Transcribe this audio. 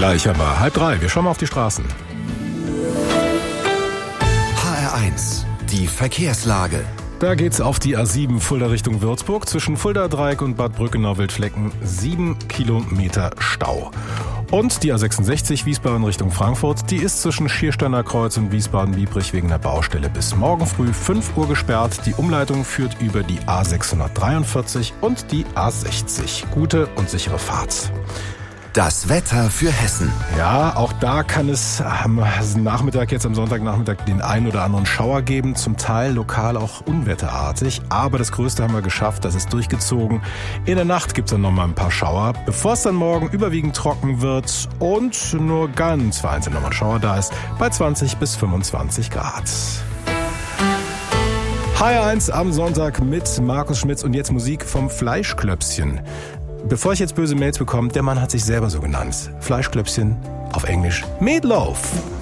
Gleich aber 2:30. Wir schauen mal auf die Straßen. HR1, die Verkehrslage. Da geht's auf die A7 Fulda Richtung Würzburg. Zwischen Fulda Dreieck und Bad Brückenau-Wildflecken 7 Kilometer Stau. Und die A66 Wiesbaden Richtung Frankfurt, die ist zwischen Schiersteiner Kreuz und Wiesbaden-Biebrich wegen der Baustelle bis morgen früh 5 Uhr gesperrt. Die Umleitung führt über die A643 und die A60. Gute und sichere Fahrt. Das Wetter für Hessen. Ja, auch da kann es am Nachmittag, jetzt am Sonntagnachmittag, den einen oder anderen Schauer geben. Zum Teil lokal auch unwetterartig. Aber das Größte haben wir geschafft, das ist durchgezogen. In der Nacht gibt es dann nochmal ein paar Schauer, bevor es dann morgen überwiegend trocken wird und nur ganz vereinzelt nochmal ein Schauer da ist, bei 20 bis 25 Grad. HR1 am Sonntag mit Markus Schmitz und jetzt Musik vom Fleischklöpschen. Bevor ich jetzt böse Mails bekomme, der Mann hat sich selber so genannt. Fleischklöpschen, auf Englisch Meatloaf.